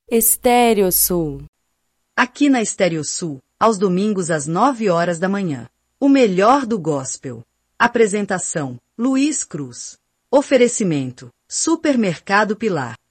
Estéreo Sul. Aqui na Estéreo Sul, aos domingos às 9 horas da manhã. O melhor do gospel. Apresentação: Luiz Cruz. Oferecimento: Supermercado Pilar.